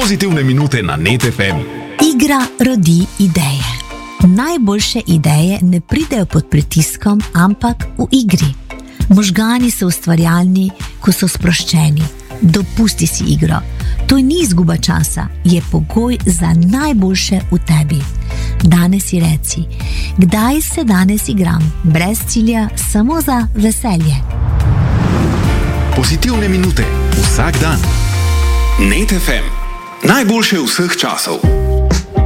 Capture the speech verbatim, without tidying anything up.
Pozitivne minute na Net F M. Igra rodi ideje. Najboljše ideje ne pridejo pod pritiskom, ampak v igri. Možgani so ustvarjalni, ko so sproščeni. Dopusti si igro. To ni izguba časa, je pogoj za najboljše v tebi. Danes si reci, kdaj se danes igram, brez cilja, samo za veselje. Pozitivne minute vsak dan. Net F M. Najboljše vseh časov.